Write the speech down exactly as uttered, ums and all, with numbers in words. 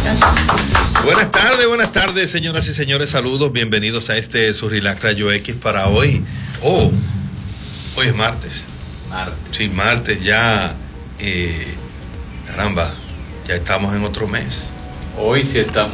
Buenas tardes, buenas tardes, señoras y señores, saludos, bienvenidos a este su Relax Rayo X para hoy. Oh, hoy es martes. Martes. Sí, martes, ya, eh, caramba, ya estamos en otro mes. Hoy sí estamos